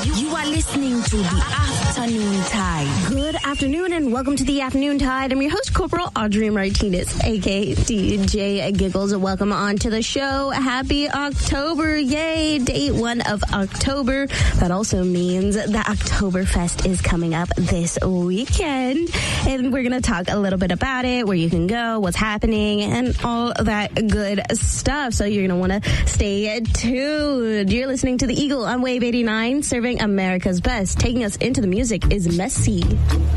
You are listening to the Afternoon Tide. Good afternoon and welcome to the Afternoon Tide. I'm your host, Corporal Audrey Martinez, aka DJ Giggles. Welcome on to the show. Happy October. Yay. Day 1 of October. That also means that Oktoberfest is coming up this weekend. And we're going to talk a little bit about it, where you can go, what's happening, and all that good stuff. So you're going to want to stay tuned. You're listening to The Eagle on Wave 89, serving America's best. Taking us into the music is Messy.